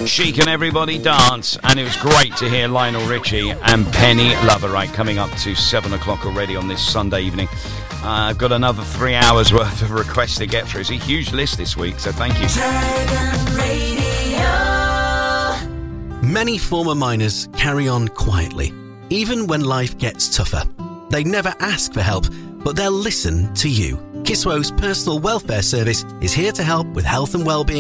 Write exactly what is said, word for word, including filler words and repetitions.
Chic and Everybody Dance, and it was great to hear Lionel Richie and Penny Loverite coming up to seven o'clock already on this Sunday evening. Uh, I've got another three hours worth of requests to get through. It's a huge list this week, so thank you. Many former miners carry on quietly, even when life gets tougher. They never ask for help, but they'll listen to you. Kiswo's personal welfare service is here to help with health and well-being